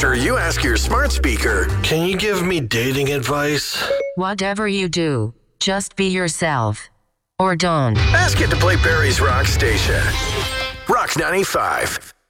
after you ask your smart speaker, "Can you give me dating advice?" Whatever you do, just be yourself. Or don't. Ask it to play Barry's Rock Station. Rock 95.